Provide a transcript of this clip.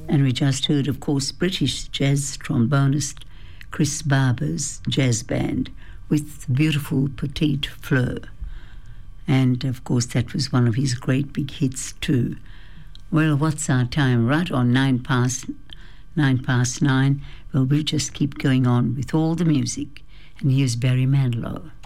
And we just heard, of course, British jazz trombonist Chris Barber's jazz band with the beautiful Petite Fleur. And, of course, that was one of his great big hits too. Well, what's our time? Right on 9:09. Well, we'll just keep going on with all the music. And here's Barry Manilow.